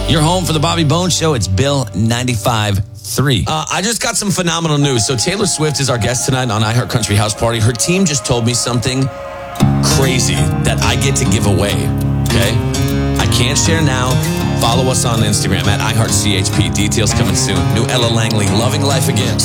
Your home for the Bobby Bones Show. It's Bill 95.3. I just got some phenomenal news. So Taylor Swift is our guest tonight on iHeart Country House Party. Her team just told me something crazy that I get to give away. Okay? I can't share now. Follow us on Instagram at iHeartCHP. Details coming soon. New Ella Langley, Loving Life Again.